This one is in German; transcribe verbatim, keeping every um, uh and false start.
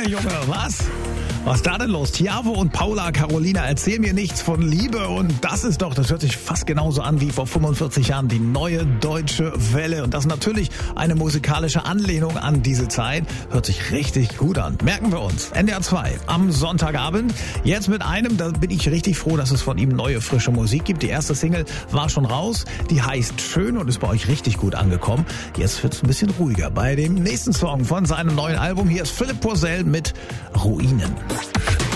Junge, Junge, was? Was ist da denn los? Tiavo und Paula Carolina, erzähl mir nichts von Liebe. Und das ist doch, das hört sich fast genauso an wie vor fünfundvierzig Jahren, die neue deutsche Welle. Und das natürlich eine musikalische Anlehnung an diese Zeit. Hört sich richtig gut an. Merken wir uns. N D R zwei am Sonntagabend. Jetzt mit einem, da bin ich richtig froh, dass es von ihm neue, frische Musik gibt. Die erste Single war schon raus. Die heißt Schön und ist bei euch richtig gut angekommen. Jetzt wird's ein bisschen ruhiger bei dem nächsten Song von seinem neuen Album. Hier ist Philipp Poisel mit Ruinen.